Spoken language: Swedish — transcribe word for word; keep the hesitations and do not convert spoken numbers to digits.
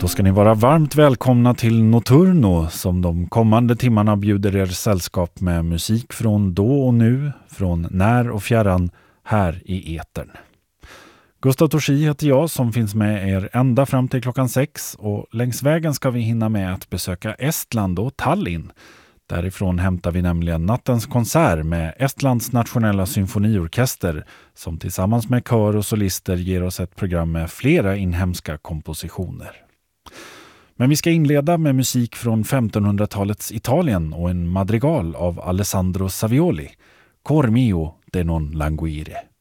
Då ska ni vara varmt välkomna till Notturno som de kommande timmarna bjuder er sällskap med musik från då och nu, från när och fjärran, här i etern. Gustav Torsi heter jag som finns med er ända fram till klockan sex och längs vägen ska vi hinna med att besöka Estland och Tallinn. Därifrån hämtar vi nämligen nattens konsert med Estlands nationella symfoniorkester som tillsammans med kör och solister ger oss ett program med flera inhemska kompositioner. Men vi ska inleda med musik från femtonhundratalets Italien och en madrigal av Alessandro Savioli, Cor mio de non languire.